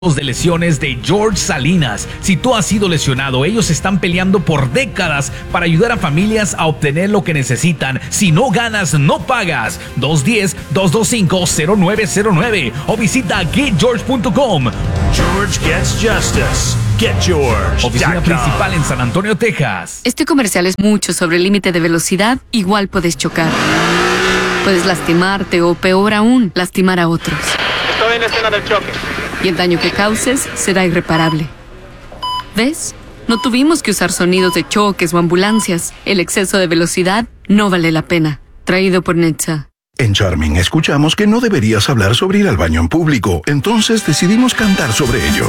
de lesiones de George Salinas. Si tú has sido lesionado, ellos están peleando por décadas para ayudar a familias a obtener lo que necesitan. Si no ganas, no pagas. 210-225-0909 o visita getgeorge.com. George gets justice. Get George. Oficina principal en San Antonio, Texas. Este comercial es mucho sobre el límite de velocidad. Igual puedes chocar. Puedes lastimarte o, peor aún, lastimar a otros. Estoy en la escena del choque. Y el daño que causes será irreparable. ¿Ves? No tuvimos que usar sonidos de choques o ambulancias. El exceso de velocidad no vale la pena. Traído por NHTSA. En Charming escuchamos que no deberías hablar sobre ir al baño en público, entonces decidimos cantar sobre ello.